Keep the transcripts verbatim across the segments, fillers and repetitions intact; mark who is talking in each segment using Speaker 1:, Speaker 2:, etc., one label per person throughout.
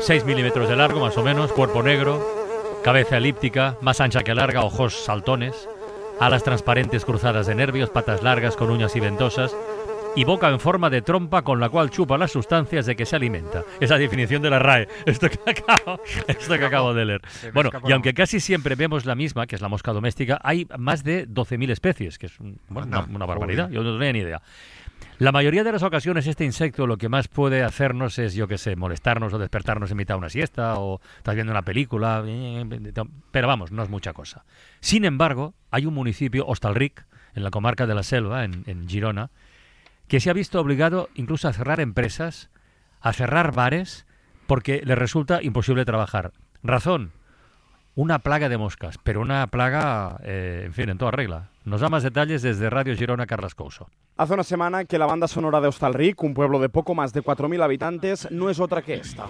Speaker 1: seis milímetros de largo más o menos, cuerpo negro, cabeza elíptica, más ancha que larga, ojos saltones, alas transparentes cruzadas de nervios, patas largas con uñas y ventosas y boca en forma de trompa con la cual chupa las sustancias de que se alimenta. Esa definición de la R A E, esto que acabo, esto que acabo de leer. Bueno, y aunque casi siempre vemos la misma, que es la mosca doméstica, hay más de doce mil especies, que es un, bueno, una, una barbaridad, yo no tenía ni idea. La mayoría de las ocasiones este insecto lo que más puede hacernos es, yo qué sé, molestarnos o despertarnos en mitad de una siesta o estás viendo una película, pero vamos, no es mucha cosa. Sin embargo, hay un municipio, Hostalric, en la comarca de la Selva, en, en Girona, que se ha visto obligado incluso a cerrar empresas, a cerrar bares, porque le resulta imposible trabajar. Razón, una plaga de moscas, pero una plaga, eh, en fin, en toda regla. Nos da más detalles desde Radio Girona, Carles Couso.
Speaker 2: Hace una semana que la banda sonora de Hostalric, un pueblo de poco más de cuatro mil habitantes, no es otra que esta.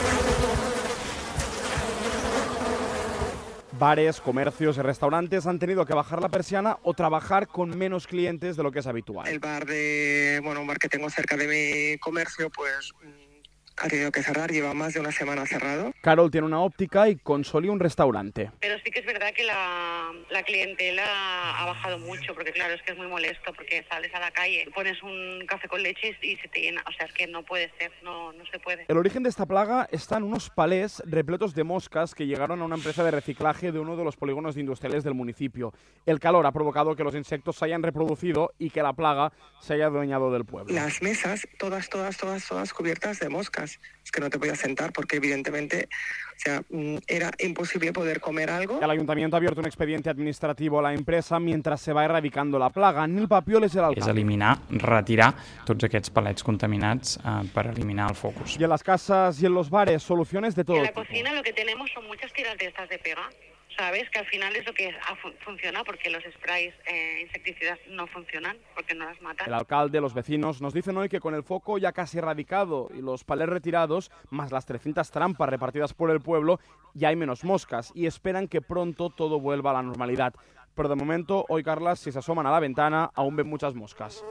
Speaker 2: Bares, comercios y restaurantes han tenido que bajar la persiana o trabajar con menos clientes de lo que es habitual.
Speaker 3: El bar de, bueno, un bar que tengo cerca de mi comercio, pues ha tenido que cerrar, lleva más de una semana cerrado.
Speaker 2: Carol tiene una óptica y Consoli un restaurante.
Speaker 4: Pero sí que es verdad que la, la clientela ha bajado mucho, porque claro, es que es muy molesto, porque sales a la calle, pones un café con leche y se te llena, o sea, es que no puede ser, no, no se puede.
Speaker 2: El origen de esta plaga está en unos palés repletos de moscas que llegaron a una empresa de reciclaje de uno de los polígonos industriales del municipio. El calor ha provocado que los insectos se hayan reproducido y que la plaga se haya adueñado del pueblo.
Speaker 3: Las mesas, todas, todas, todas, todas cubiertas de moscas. Es que no te podías sentar porque evidentemente, o sea, era imposible poder comer algo.
Speaker 2: El ayuntamiento ha abierto un expediente administrativo a la empresa mientras se va erradicando la plaga. Nil Papiol és l'alcalde.
Speaker 5: És eliminar, retirar tots aquests palets contaminats eh, per eliminar el focus.
Speaker 2: Y en las casas y en los bares, soluciones de todo
Speaker 4: En la
Speaker 2: tipo.
Speaker 4: cocina lo que tenemos son muchas tiras de estas de pega, ¿sabes? Que al final es lo que ha fu- funciona, porque los sprays eh, insecticidas no funcionan, porque no las matan.
Speaker 2: El alcalde, los vecinos, nos dicen hoy que con el foco ya casi erradicado y los palés retirados, más las trescientas trampas repartidas por el pueblo, ya hay menos moscas y esperan que pronto todo vuelva a la normalidad. Pero de momento, hoy, Carlas, si se asoman a la ventana, aún ven muchas moscas.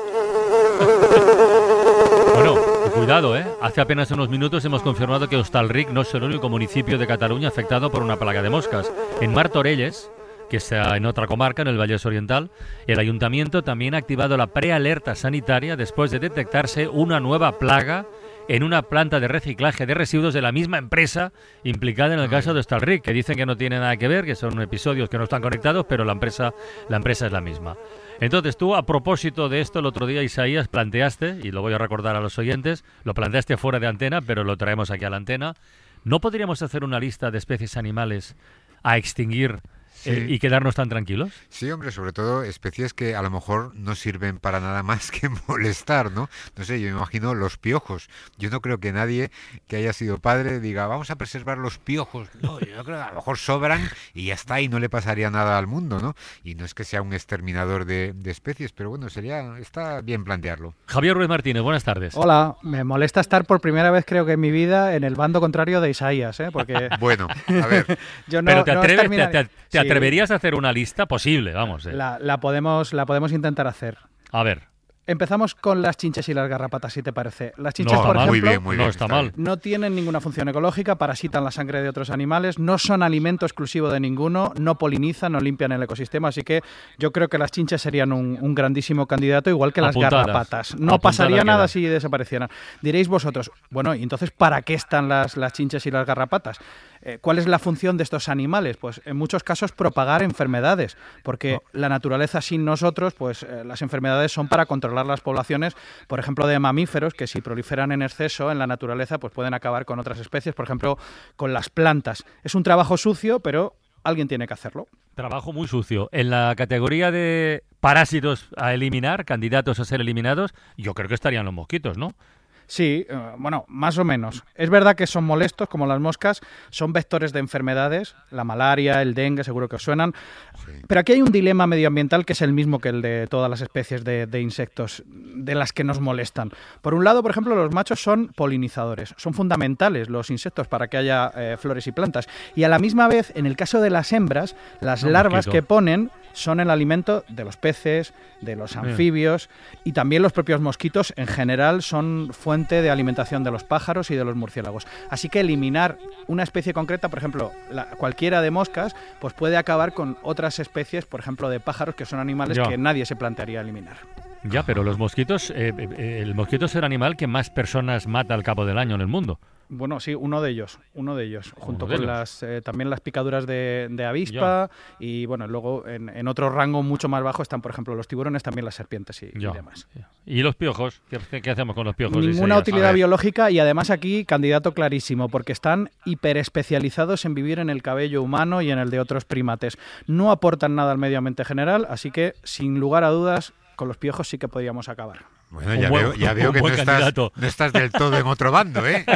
Speaker 1: Bueno, cuidado, ¿eh? Hace apenas unos minutos hemos confirmado que Hostalric no es el único municipio de Cataluña afectado por una plaga de moscas. En Martorelles, que está en otra comarca, en el Vallès Oriental, el ayuntamiento también ha activado la prealerta sanitaria después de detectarse una nueva plaga en una planta de reciclaje de residuos de la misma empresa implicada en el caso de Hostalric, que dicen que no tiene nada que ver, que son episodios que no están conectados, pero la empresa, la empresa es la misma. Entonces tú, a propósito de esto, el otro día, Isaías, planteaste, y lo voy a recordar a los oyentes, lo planteaste fuera de antena, pero lo traemos aquí a la antena, ¿no podríamos hacer una lista de especies animales a extinguir
Speaker 6: Sí.
Speaker 1: eh, y quedarnos tan tranquilos?
Speaker 6: Sí, hombre, sobre todo especies que a lo mejor no sirven para nada más que molestar, ¿no? No sé, yo me imagino los piojos. Yo no creo que nadie que haya sido padre diga, vamos a preservar los piojos. No, yo creo que a lo mejor sobran y ya está, y no le pasaría nada al mundo, ¿no? Y no es que sea un exterminador de, de especies, pero bueno, sería está bien plantearlo.
Speaker 1: Javier Ruiz Martínez, buenas tardes.
Speaker 7: Hola, me molesta estar por primera vez, creo que en mi vida, en el bando contrario de Isaías, ¿eh? Porque
Speaker 6: Bueno, a ver,
Speaker 7: yo no,
Speaker 1: Pero te
Speaker 7: no
Speaker 1: atreves,
Speaker 7: exterminar-
Speaker 1: te, te- te
Speaker 7: Sí,
Speaker 1: atreverías a hacer una lista posible, vamos. eh.
Speaker 7: la, la podemos, la podemos intentar hacer.
Speaker 1: A ver.
Speaker 7: Empezamos con las chinches y las garrapatas, si te parece. Las chinches,
Speaker 1: No,
Speaker 7: por
Speaker 1: está mal.
Speaker 6: muy
Speaker 7: ejemplo,
Speaker 6: bien, muy
Speaker 1: no
Speaker 6: bien.
Speaker 1: está mal.
Speaker 7: no tienen ninguna función ecológica, parasitan la sangre de otros animales, no son alimento exclusivo de ninguno, no polinizan, no limpian el ecosistema, así que yo creo que las chinches serían un, un grandísimo candidato, igual que las
Speaker 1: Apuntadas.
Speaker 7: garrapatas. No
Speaker 1: Apuntada
Speaker 7: pasaría
Speaker 1: queda.
Speaker 7: nada si desaparecieran. Diréis vosotros, bueno, ¿y entonces para qué están las, las chinches y las garrapatas? Eh, ¿Cuál es la función de estos animales? Pues en muchos casos propagar enfermedades, porque la naturaleza sin nosotros, pues eh, las enfermedades son para controlar las poblaciones, por ejemplo, de mamíferos, que si proliferan en exceso en la naturaleza, pues pueden acabar con otras especies, por ejemplo, con las plantas. Es un trabajo sucio, pero alguien tiene que hacerlo.
Speaker 1: Trabajo muy sucio. En la categoría de parásitos a eliminar, candidatos a ser eliminados, yo creo que estarían los mosquitos, ¿no?
Speaker 7: Sí, eh, bueno, más o menos. Es verdad que son molestos, como las moscas, son vectores de enfermedades, la malaria, el dengue, seguro que os suenan.
Speaker 6: sí.
Speaker 7: Pero aquí hay un dilema medioambiental que es el mismo que el de todas las especies de, de insectos de las que nos molestan. Por un lado, por ejemplo, los machos son polinizadores. Son fundamentales los insectos para que haya eh, flores y plantas. Y a la misma vez, en el caso de las hembras, las
Speaker 1: No,
Speaker 7: larvas
Speaker 1: mosquito.
Speaker 7: que ponen son el alimento de los peces, de los anfibios y también los propios mosquitos en general son fuente de alimentación de los pájaros y de los murciélagos. Así que eliminar una especie concreta, por ejemplo, la, cualquiera de moscas, pues puede acabar con otras especies, por ejemplo, de pájaros, que son animales ya. que nadie se plantearía eliminar.
Speaker 1: Ya, pero los mosquitos, eh, eh, el mosquito es el animal que más personas mata al cabo del año en el mundo.
Speaker 7: Bueno, sí, uno de ellos, uno de ellos, junto
Speaker 1: de
Speaker 7: con
Speaker 1: ellos.
Speaker 7: las eh, también las picaduras de, de avispa ya. y bueno, luego en, en otro rango mucho más bajo están, por ejemplo, los tiburones, también las serpientes y, y demás.
Speaker 1: Ya. ¿Y los piojos? ¿Qué, qué hacemos con los piojos?
Speaker 7: Ninguna utilidad biológica y además aquí candidato clarísimo, porque están hiperespecializados en vivir en el cabello humano y en el de otros primates. No aportan nada al medio ambiente general, así que sin lugar a dudas con los piojos sí que podríamos acabar.
Speaker 6: Bueno, ya buen, veo, ya veo que no estás, no estás del todo en otro bando, ¿eh?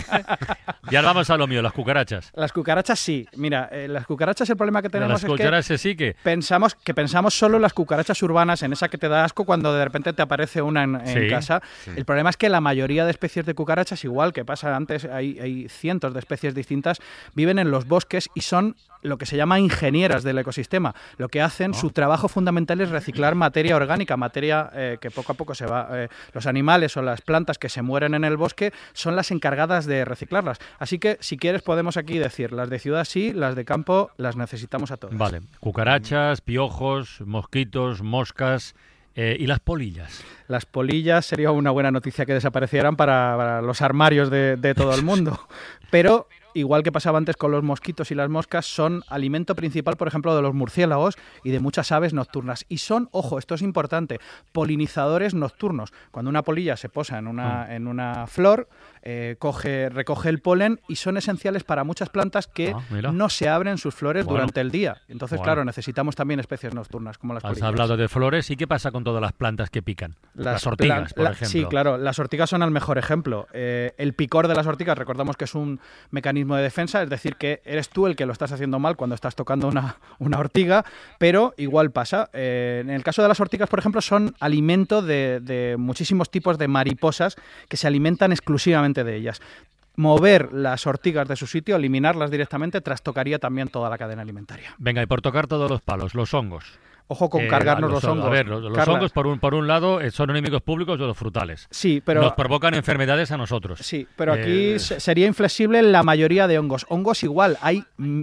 Speaker 1: Y ahora vamos a lo mío, las cucarachas.
Speaker 7: Las cucarachas sí. Mira, eh, las cucarachas el problema que tenemos
Speaker 1: las
Speaker 7: es
Speaker 1: cucarachas sí que...
Speaker 7: Pensamos, que pensamos solo en las cucarachas urbanas, en esa que te da asco cuando de repente te aparece una en, en
Speaker 1: sí,
Speaker 7: casa.
Speaker 6: Sí.
Speaker 7: El problema es que la mayoría de especies de cucarachas, igual que pasa antes, hay, hay cientos de especies distintas, viven en los bosques y son lo que se llama ingenieras del ecosistema. Lo que hacen, oh. su trabajo fundamental es reciclar materia orgánica, materia eh, que poco a poco se va... Eh, los animales o las plantas que se mueren en el bosque son las encargadas de reciclarlas. Así que, si quieres, podemos aquí decir, las de ciudad sí, las de campo las necesitamos a todas.
Speaker 1: Vale, cucarachas, piojos, mosquitos, moscas... Eh, ¿Y las polillas?
Speaker 7: Las polillas sería una buena noticia que desaparecieran para, para los armarios de, de todo el mundo. Pero, igual que pasaba antes con los mosquitos y las moscas, son alimento principal, por ejemplo, de los murciélagos y de muchas aves nocturnas. Y son, ojo, esto es importante, polinizadores nocturnos. Cuando una polilla se posa en una, mm. en una flor, eh, coge, recoge el polen y son esenciales para muchas plantas que ah, no se abren sus flores bueno. durante el día. Entonces, bueno. claro, necesitamos también especies nocturnas como las
Speaker 1: Has
Speaker 7: polillas.
Speaker 1: Has hablado de flores. ¿Y qué pasa con todas las plantas que pican? Las, las ortigas, por
Speaker 7: la,
Speaker 1: ejemplo.
Speaker 7: Sí, claro. Las ortigas son el mejor ejemplo. Eh, el picor de las ortigas, recordamos que es un mecanismo de defensa, es decir, que eres tú el que lo estás haciendo mal cuando estás tocando una, una ortiga, pero igual pasa. Eh, en el caso de las ortigas, por ejemplo, son alimento de, de muchísimos tipos de mariposas que se alimentan exclusivamente de ellas. Mover las ortigas de su sitio, eliminarlas directamente, trastocaría también toda la cadena alimentaria.
Speaker 1: Venga, y por tocar todos los palos, los hongos.
Speaker 7: Ojo con eh, cargarnos los, los hongos.
Speaker 1: A ver, los, los hongos, por un, por un lado, son enemigos públicos de los frutales.
Speaker 7: Sí, pero...
Speaker 1: Nos provocan enfermedades a nosotros.
Speaker 7: Sí, pero aquí eh... sería inflexible la mayoría de hongos. Hongos igual, hay,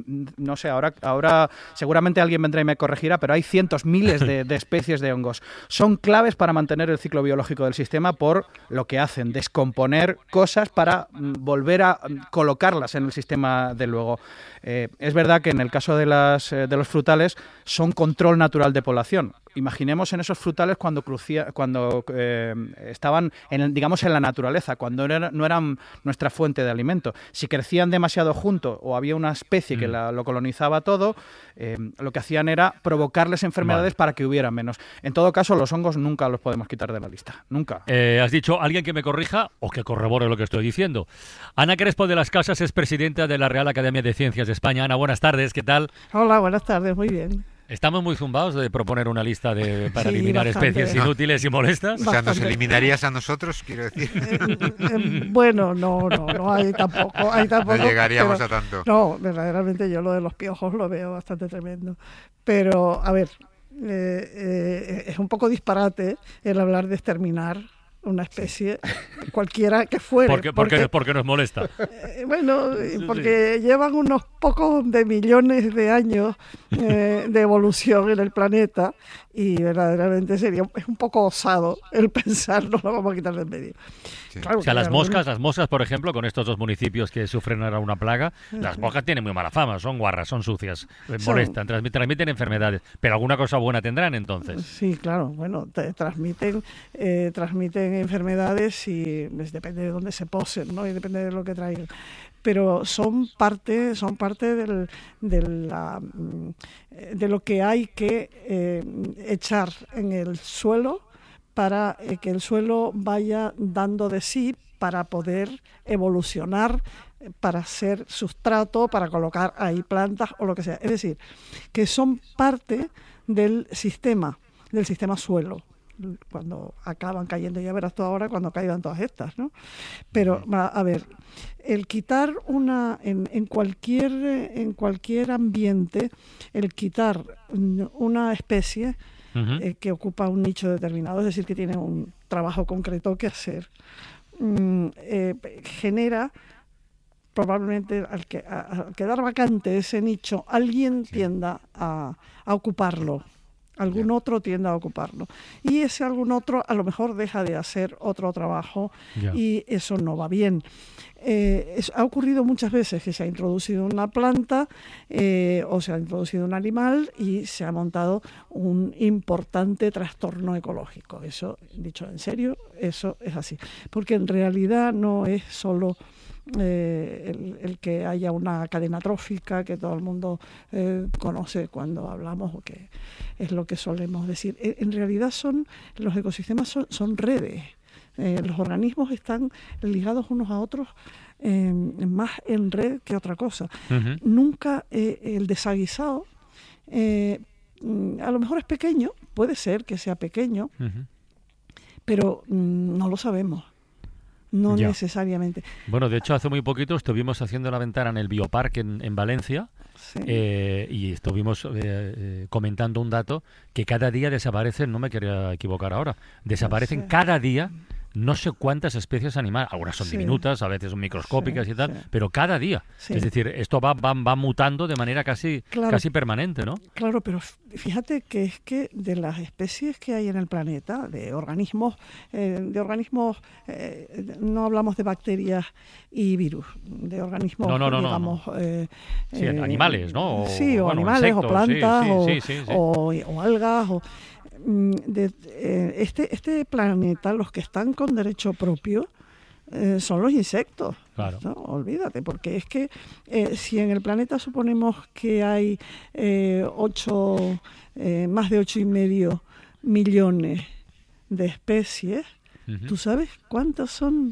Speaker 7: no sé, ahora, ahora seguramente alguien vendrá y me corregirá, pero hay cientos, miles de, de especies de hongos. Son claves para mantener el ciclo biológico del sistema por lo que hacen, descomponer cosas para volver a colocarlas en el sistema de luego. Eh, es verdad que en el caso de, las, eh, de los frutales son control natural de población. Imaginemos en esos frutales cuando crucía, cuando eh, estaban en, digamos, en la naturaleza, cuando no, era, no eran nuestra fuente de alimento. Si crecían demasiado juntos o había una especie mm. que la, lo colonizaba todo, eh, lo que hacían era provocarles enfermedades vale. para que hubiera menos. En todo caso, los hongos nunca los podemos quitar de la lista. Nunca.
Speaker 1: Eh, has dicho alguien que me corrija o que corrobore lo que estoy diciendo. Ana Crespo de las Casas es presidenta de la Real Academia de Ciencias de España. Ana, buenas tardes, ¿qué tal?
Speaker 8: Hola, buenas tardes, muy bien.
Speaker 1: Estamos muy zumbados de proponer una lista de para
Speaker 8: sí,
Speaker 1: eliminar
Speaker 8: bastante.
Speaker 1: especies inútiles y molestas.
Speaker 6: O sea, ¿nos eliminarías a nosotros, quiero decir?
Speaker 8: Eh, eh, bueno, no, no, no hay tampoco, hay tampoco.
Speaker 6: No llegaríamos
Speaker 8: pero,
Speaker 6: a tanto.
Speaker 8: No, verdaderamente yo lo de los piojos lo veo bastante tremendo. Pero, a ver, eh, eh, es un poco disparate el hablar de exterminar una especie cualquiera que fuere.
Speaker 1: ¿Por qué, porque, porque, porque nos molesta?
Speaker 8: Eh, bueno, porque sí. llevan unos pocos de millones de años eh, de evolución en el planeta y verdaderamente sería es un poco osado el pensar, no lo vamos a quitar de en medio.
Speaker 1: Sí. Claro, o sea, las moscas, algún... las moscas, por ejemplo, con estos dos municipios que sufren ahora una plaga, uh-huh. las moscas tienen muy mala fama, son guarras, son sucias, son... molestan, transmiten, transmiten enfermedades, pero alguna cosa buena tendrán entonces.
Speaker 8: Sí, claro, bueno, te transmiten, eh, transmiten enfermedades y pues, depende de dónde se posen, ¿no? Y depende de lo que traigan. Pero son parte, son parte del, de, la, de lo que hay que eh, echar en el suelo para eh, que el suelo vaya dando de sí para poder evolucionar, para ser sustrato, para colocar ahí plantas o lo que sea. Es decir, que son parte del sistema, del sistema suelo. Cuando acaban cayendo, ya verás tú ahora cuando caigan todas estas, ¿no? Pero, a ver, el quitar una, en, en, cualquier, en cualquier ambiente, el quitar una especie uh-huh. eh, que ocupa un nicho determinado, es decir, que tiene un trabajo concreto que hacer, mm, eh, genera probablemente al, que, a, al quedar vacante ese nicho, alguien sí. tienda a, a ocuparlo. Algún yeah. otro tiende a ocuparlo. Y ese algún otro a lo mejor deja de hacer otro trabajo yeah. y eso no va bien. Eh, es, ha ocurrido muchas veces que se ha introducido una planta eh, o se ha introducido un animal y se ha montado un importante trastorno ecológico. Eso, dicho en serio, eso es así. Porque en realidad no es solo... Eh, el, el que haya una cadena trófica que todo el mundo eh, conoce cuando hablamos, o que es lo que solemos decir. En, en realidad son los ecosistemas son, son redes. Eh, los organismos están ligados unos a otros eh, más en red que otra cosa. Uh-huh. Nunca eh, el desaguisado eh, a lo mejor es pequeño, puede ser que sea pequeño, uh-huh. pero mm, no lo sabemos. No ya. necesariamente.
Speaker 1: Bueno, de hecho, hace muy poquito estuvimos haciendo la ventana en el Bioparque en, en Valencia sí. eh, y estuvimos eh, eh, comentando un dato que cada día desaparecen, no me quería equivocar ahora, desaparecen sí. cada día no sé cuántas especies animales, algunas son sí. diminutas, a veces son microscópicas sí, y tal, sí. pero cada día. Sí. Es decir, esto va, va, va mutando de manera casi, claro, casi permanente, ¿no?
Speaker 8: Claro, pero fíjate que es que de las especies que hay en el planeta, de organismos, eh, de organismos, eh, no hablamos de bacterias y virus, de organismos,
Speaker 1: no, no, no,
Speaker 8: digamos...
Speaker 1: No, no.
Speaker 8: Eh,
Speaker 1: sí, eh, animales, ¿no?
Speaker 8: O, sí, o bueno, animales, insectos, o plantas, sí, sí, sí, sí, sí. O, o algas, o... De, eh, este, este planeta, los que están con derecho propio eh, son los insectos.
Speaker 1: Claro.
Speaker 8: ¿No? Olvídate, porque es que eh, si en el planeta suponemos que hay eh, ocho, eh, más de ocho y medio millones de especies, uh-huh. ¿tú sabes cuántas son?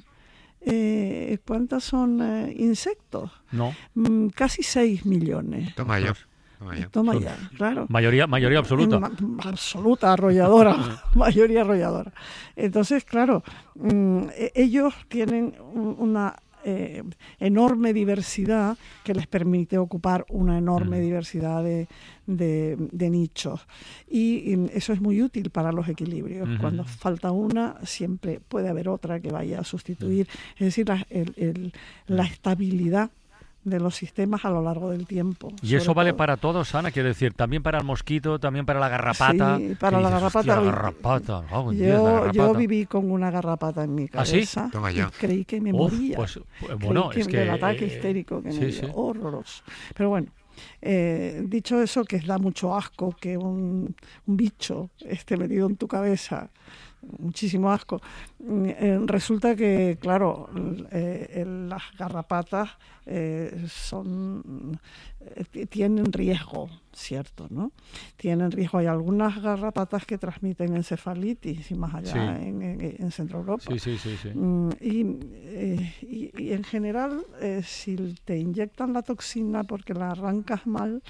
Speaker 8: Eh, ¿Cuántas son eh, insectos?
Speaker 1: No.
Speaker 8: Mm, casi seis millones.
Speaker 6: Toma ya.
Speaker 8: Toma ya, claro.
Speaker 1: Mayoría, mayoría absoluta.
Speaker 8: Ma- absoluta, arrolladora. mayoría arrolladora. Entonces, claro, mmm, ellos tienen un, una eh, enorme diversidad que les permite ocupar una enorme mm. diversidad de, de, de nichos. Y, y eso es muy útil para los equilibrios. Mm-hmm. Cuando falta una, siempre puede haber otra que vaya a sustituir. Mm. Es decir, la, el, el, la estabilidad de los sistemas a lo largo del tiempo.
Speaker 1: Y eso vale todo. Para todos, Ana, quiero decir, también para el mosquito, también para la garrapata.
Speaker 8: Sí, para la
Speaker 1: dices,
Speaker 8: garrapata.
Speaker 1: La garrapata. Oh,
Speaker 8: yo,
Speaker 1: Dios, la garrapata.
Speaker 8: yo viví con una garrapata en mi cabeza.
Speaker 1: ¿Ah, sí?
Speaker 6: Toma ya.
Speaker 8: Y creí que me
Speaker 1: Uf,
Speaker 8: moría.
Speaker 1: Pues, bueno,
Speaker 8: creí
Speaker 1: es
Speaker 8: que,
Speaker 1: que...
Speaker 8: del ataque histérico que
Speaker 1: sí,
Speaker 8: me dio.
Speaker 1: sí.
Speaker 8: Horroroso. Pero bueno, eh, dicho eso, que da mucho asco que un, un bicho esté metido en tu cabeza, muchísimo asco. Eh, resulta que, claro, eh, las garrapatas eh, son eh, tienen riesgo, ¿cierto? ¿No? Tienen riesgo. Hay algunas garrapatas que transmiten encefalitis y más allá sí. en, en, en Centro Europa.
Speaker 1: Sí, sí, sí, sí.
Speaker 8: Mm, y, eh, y, y en general, eh, si te inyectan la toxina porque la arrancas mal,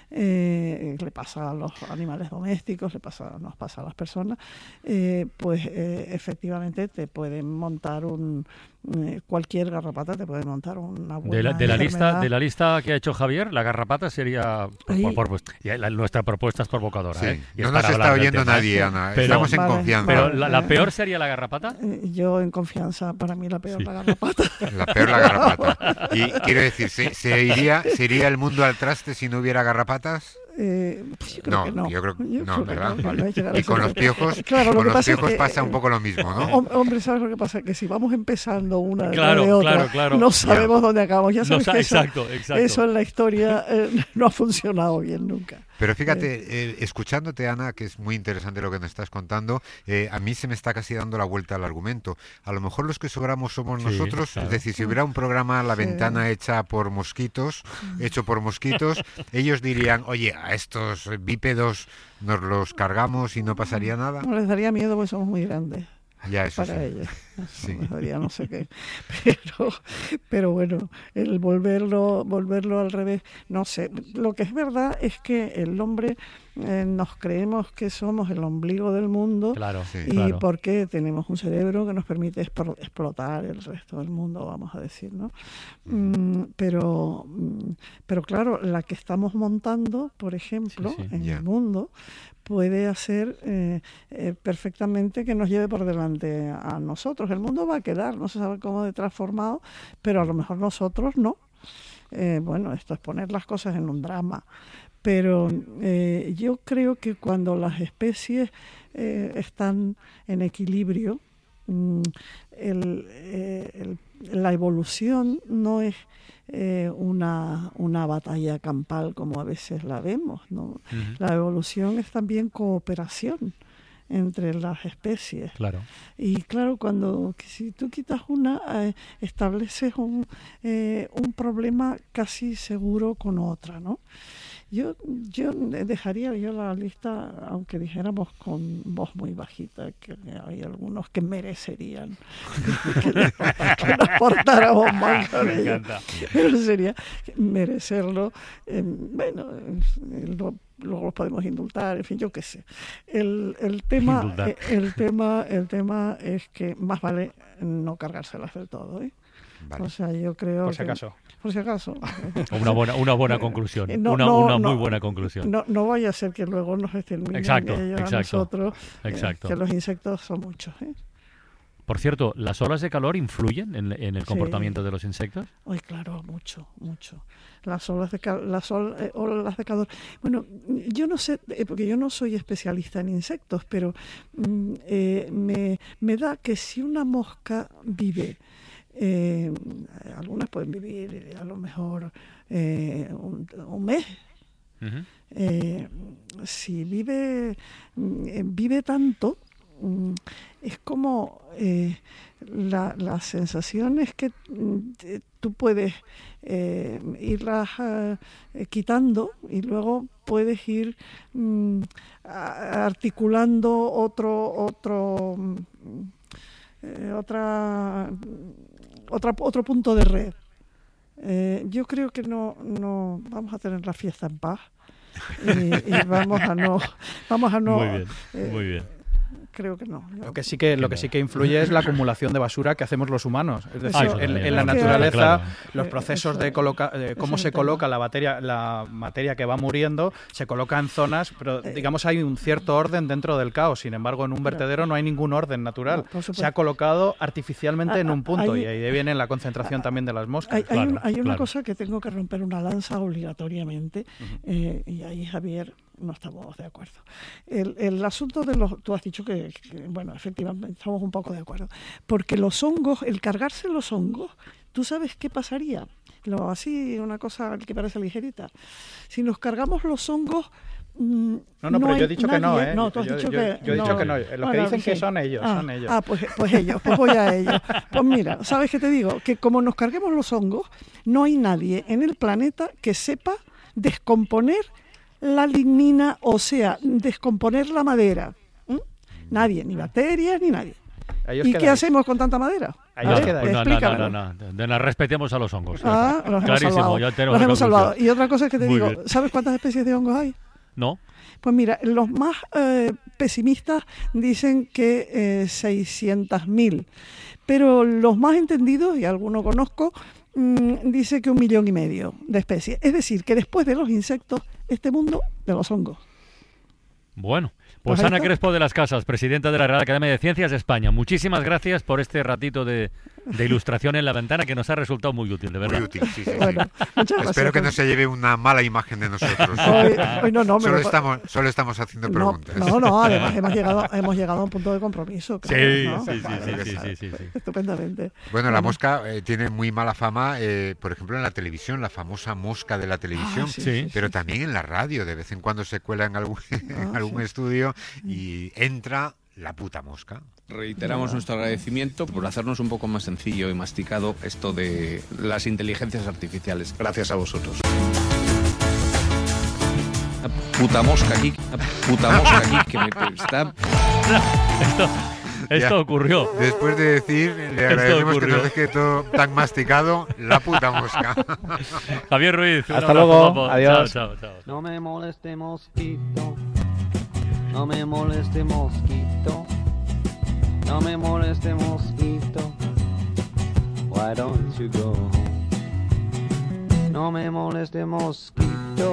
Speaker 8: Eh, le pasa a los animales domésticos, le pasa, nos pasa a las personas, eh, pues eh, efectivamente te pueden montar un eh, cualquier garrapata te puede montar una buena
Speaker 1: de la, de la lista
Speaker 8: enfermedad.
Speaker 1: de la lista que ha hecho Javier, la garrapata sería por, por, por, ya, la, nuestra propuesta es provocadora,
Speaker 6: sí.
Speaker 1: ¿eh? Y
Speaker 6: no nos está oyendo nadie, Ana.
Speaker 1: Pero,
Speaker 6: estamos en
Speaker 8: vale,
Speaker 6: confianza.
Speaker 1: Pero la, la peor sería la garrapata.
Speaker 8: Eh, yo en confianza, para mí la peor
Speaker 1: sí.
Speaker 8: la garrapata.
Speaker 6: La peor la garrapata. Y quiero decir, ¿se, se iría, ¿se iría el mundo al traste si no hubiera garrapatas?
Speaker 8: Eh, pues yo creo
Speaker 6: no,
Speaker 8: que no.
Speaker 6: yo creo que
Speaker 8: yo
Speaker 6: no,
Speaker 8: creo
Speaker 6: ¿verdad?
Speaker 8: Que no,
Speaker 6: vale.
Speaker 8: que no
Speaker 6: Y con los piojos,
Speaker 8: claro,
Speaker 6: con
Speaker 8: los
Speaker 6: los piojos
Speaker 8: que,
Speaker 6: pasa
Speaker 8: eh,
Speaker 6: un poco lo mismo, ¿no?
Speaker 8: Hombre, ¿sabes lo que pasa? Que si vamos empezando una
Speaker 1: claro,
Speaker 8: de otra,
Speaker 1: claro, claro.
Speaker 8: no sabemos ya. dónde acabamos. Ya sabes
Speaker 1: no,
Speaker 8: que
Speaker 1: exacto,
Speaker 8: eso,
Speaker 1: exacto.
Speaker 8: eso en la historia eh, no ha funcionado bien nunca.
Speaker 6: Pero fíjate, eh, escuchándote, Ana, que es muy interesante lo que nos estás contando, eh, a mí se me está casi dando la vuelta al argumento. A lo mejor los que sobramos somos
Speaker 1: sí,
Speaker 6: nosotros,
Speaker 1: claro.
Speaker 6: es decir, si hubiera un programa La
Speaker 8: sí.
Speaker 6: Ventana hecha por mosquitos, hecho por mosquitos, ellos dirían, oye, a estos bípedos nos los cargamos y no pasaría nada.
Speaker 8: No les daría miedo porque somos muy grandes.
Speaker 6: Ya, eso
Speaker 8: para
Speaker 6: sí.
Speaker 8: ella. Eso
Speaker 6: Sí.
Speaker 8: mejoría no sé qué. Pero, pero bueno, el volverlo, volverlo al revés, no sé. Lo que es verdad es que el hombre eh, nos creemos que somos el ombligo del mundo.
Speaker 1: Claro,
Speaker 6: Sí.
Speaker 8: Y
Speaker 1: claro.
Speaker 8: porque tenemos un cerebro que nos permite explo- explotar el resto del mundo, vamos a decir, ¿no? Mm, pero, mm, pero claro, la que estamos montando, por ejemplo,
Speaker 1: Sí, sí.
Speaker 8: en
Speaker 6: Ya.
Speaker 8: el mundo, puede hacer eh, eh, perfectamente que nos lleve por delante a nosotros. El mundo va a quedar, no se sabe cómo de transformado, pero a lo mejor nosotros no. Eh, bueno, esto es poner las cosas en un drama. Pero eh, yo creo que cuando las especies eh, están en equilibrio, mm, el, eh, el- la evolución no es eh, una, una batalla campal como a veces la vemos, ¿no?
Speaker 1: Ujú.
Speaker 8: La evolución es también cooperación entre las especies.
Speaker 1: Claro.
Speaker 8: Y claro, cuando que si tú quitas una, eh, estableces un, eh, un problema casi seguro con otra, ¿no? Yo, yo dejaría yo la lista, aunque dijéramos con voz muy bajita, que hay algunos que merecerían que, nos- que nos portáramos mal con
Speaker 1: Me
Speaker 8: ellos.
Speaker 1: encanta.
Speaker 8: Pero sería merecerlo. eh, bueno, eh, lo- luego los podemos indultar, en fin, yo qué sé. El, el tema,
Speaker 1: Indultar.
Speaker 8: eh, el tema, el tema es que más vale no cargárselas del todo, ¿eh?
Speaker 6: Vale.
Speaker 8: O sea, yo creo
Speaker 7: Por si
Speaker 8: que-
Speaker 7: acaso.
Speaker 8: por si acaso.
Speaker 1: Una buena, una buena conclusión.
Speaker 8: Eh, no,
Speaker 1: una
Speaker 8: no,
Speaker 1: una
Speaker 8: no,
Speaker 1: muy buena conclusión.
Speaker 8: No, no vaya a ser que luego nos exterminen
Speaker 1: Exacto,
Speaker 8: ellos a
Speaker 1: exacto,
Speaker 8: nosotros, eh,
Speaker 1: exacto.
Speaker 8: que los insectos son muchos, ¿eh?
Speaker 1: Por cierto, ¿las olas de calor influyen en, en el
Speaker 8: Sí.
Speaker 1: comportamiento de los insectos?
Speaker 8: Ay, claro, mucho, mucho. Las olas de, cal- las ol- eh, olas de calor. Bueno, yo no sé, eh, porque yo no soy especialista en insectos, pero mm, eh, me, me da que si una mosca vive, eh, algunas pueden vivir eh, a lo mejor eh, un, un mes.
Speaker 1: Ujú.
Speaker 8: Eh, si vive, mm, eh, vive tanto, mm, es como eh, la, las sensaciones que mm, te- tú puedes eh, irlas eh, eh, quitando y luego puedes ir mm, a- articulando otro otro mm, eh, otra otra otro punto de red. Eh, yo creo que no no vamos a tener la fiesta en paz y, y vamos a no vamos a no
Speaker 1: Muy bien,
Speaker 8: eh,
Speaker 1: muy bien.
Speaker 8: creo que no.
Speaker 7: Lo que sí que lo que sí que influye es la acumulación de basura que hacemos los humanos. Es decir,
Speaker 1: Ah, eso
Speaker 7: en,
Speaker 1: también,
Speaker 7: en la
Speaker 8: claro.
Speaker 7: naturaleza,
Speaker 1: Claro.
Speaker 7: los
Speaker 8: Eh,
Speaker 7: procesos
Speaker 8: eso-
Speaker 7: de coloca, eh, cómo
Speaker 8: es
Speaker 7: se
Speaker 8: el tema.
Speaker 7: coloca la materia, la materia que va muriendo, se coloca en zonas, pero
Speaker 8: Eh,
Speaker 7: digamos hay un cierto orden dentro del caos. Sin embargo, en un
Speaker 8: Claro.
Speaker 7: vertedero no hay ningún orden natural.
Speaker 8: No, por supuesto.
Speaker 7: Se ha colocado artificialmente
Speaker 8: Ah,
Speaker 7: en un
Speaker 8: ah,
Speaker 7: punto
Speaker 8: hay-
Speaker 7: y ahí viene la concentración también de las moscas.
Speaker 8: Hay, hay
Speaker 1: Claro,
Speaker 8: un- hay una
Speaker 1: claro.
Speaker 8: cosa que tengo que romper una lanza obligatoriamente, eh, y ahí, Javier, no estamos de acuerdo. El, el asunto de los... Tú has dicho que, que, bueno, efectivamente, estamos un poco de acuerdo. Porque los hongos, el cargarse los hongos, ¿tú sabes qué pasaría? Lo, así, una cosa que parece ligerita. Si nos cargamos los hongos... mm,
Speaker 7: No, no, pero yo
Speaker 8: hay
Speaker 7: he dicho que no,
Speaker 8: nadie-
Speaker 7: ¿eh?
Speaker 8: No, tú has
Speaker 7: Yo-
Speaker 8: dicho
Speaker 7: yo-
Speaker 8: que
Speaker 7: yo he dicho que no. Lo que
Speaker 8: Bueno,
Speaker 7: dicen que
Speaker 8: sí.
Speaker 7: son ellos,
Speaker 8: Ah,
Speaker 7: son ellos.
Speaker 8: Ah, pues, pues ellos, pues voy a ellos. Pues mira, ¿sabes qué te digo? Que como nos carguemos los hongos, no hay nadie en el planeta que sepa descomponer la lignina, o sea, descomponer la madera. ¿Mm? Nadie, ni bacterias, ni nadie.
Speaker 7: A ellos
Speaker 8: ¿Y
Speaker 7: queda
Speaker 8: qué
Speaker 7: ahí.
Speaker 8: házamos con tanta madera?
Speaker 7: Ahí
Speaker 8: A
Speaker 7: os
Speaker 8: ver,
Speaker 7: queda ahí.
Speaker 1: no, no, no,
Speaker 8: explícamelo.
Speaker 1: no, no, de- de- respetemos a los hongos.
Speaker 8: Ah, los hemos
Speaker 1: Clarísimo,
Speaker 8: salvado.
Speaker 1: ya tenemos
Speaker 8: Los
Speaker 1: la
Speaker 8: hemos
Speaker 1: conclusión.
Speaker 8: salvado. Y otra cosa que te
Speaker 1: Muy
Speaker 8: digo,
Speaker 1: bien.
Speaker 8: ¿sabes cuántas especies de hongos hay?
Speaker 1: ¿No?
Speaker 8: Pues mira, los más eh, pesimistas dicen que eh, seiscientos mil, pero los más entendidos, y alguno conozco, mm, dice que un millón y medio de especies. Es decir, que después de los insectos, este mundo de los hongos.
Speaker 1: Bueno,
Speaker 8: Pues
Speaker 1: pues
Speaker 8: ahí
Speaker 1: Ana
Speaker 8: está.
Speaker 1: Crespo de las Casas, presidenta de la Real Academia de Ciencias de España, muchísimas gracias por este ratito de, de ilustración en la ventana que nos ha resultado muy útil, de verdad.
Speaker 6: Muy útil, sí, sí, sí.
Speaker 8: Bueno, muchas gracias.
Speaker 6: Espero que no se lleve una mala imagen de nosotros.
Speaker 8: Hoy, hoy no, no, me
Speaker 6: Solo
Speaker 8: lo-
Speaker 6: estamos, solo estamos haciendo
Speaker 8: no,
Speaker 6: preguntas.
Speaker 8: no, no, además hemos llegado, hemos llegado a un punto de compromiso.
Speaker 1: Sí,
Speaker 8: creo, ¿no?
Speaker 1: sí, sí,
Speaker 8: Vale,
Speaker 1: sí,
Speaker 6: que
Speaker 1: sí,
Speaker 6: sí.
Speaker 1: sí, sí, sí.
Speaker 8: Estupendamente.
Speaker 6: Bueno, la mosca eh, tiene muy mala fama, eh, por ejemplo, en la televisión, la famosa mosca de la televisión,
Speaker 8: Ah, sí,
Speaker 1: Sí.
Speaker 6: pero también en la radio. De vez en cuando se cuela en algún, en
Speaker 8: Ah,
Speaker 6: algún
Speaker 8: sí.
Speaker 6: estudio y entra la puta mosca.
Speaker 9: Reiteramos nuestro agradecimiento por hacernos un poco más sencillo y masticado esto de las inteligencias artificiales. Gracias a vosotros. Una puta mosca aquí, una puta mosca aquí que me está...
Speaker 1: Esto, Esto
Speaker 6: Ya.
Speaker 1: ocurrió.
Speaker 6: Después de decir, le agradecemos que nos deje todo tan masticado, la puta mosca.
Speaker 1: Javier Ruiz, un
Speaker 7: Hasta
Speaker 1: abrazo,
Speaker 7: luego,
Speaker 1: guapo.
Speaker 7: adiós.
Speaker 1: Chao, chao, chao.
Speaker 10: No me moleste mosquito, no me moleste mosquito, no me moleste mosquito, why don't you go home? No me moleste mosquito.